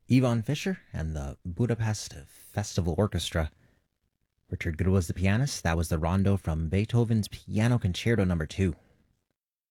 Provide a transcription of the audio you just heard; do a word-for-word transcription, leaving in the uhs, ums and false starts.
Yvonne Fisher and the Budapest Festival Orchestra. Richard Good was the pianist. That was the rondo from Beethoven's Piano Concerto Number Two.